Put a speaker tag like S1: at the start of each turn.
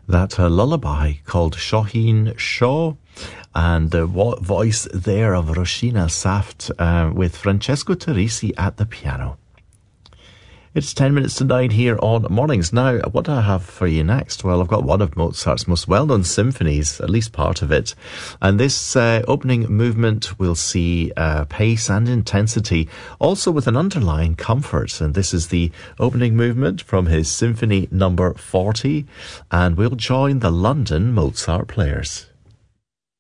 S1: That lullaby called Shaheen Shaw, and the voice there of Roshina Saft with Francesco Teresi at the piano. It's 10 minutes to 9 here on Mornings. Now, what do I have for you next? Well, I've got one of Mozart's most well-known symphonies, at least part of it. And this opening movement will see pace and intensity, also with an underlying comfort. And this is the opening movement from his Symphony number 40. And we'll join the London Mozart Players.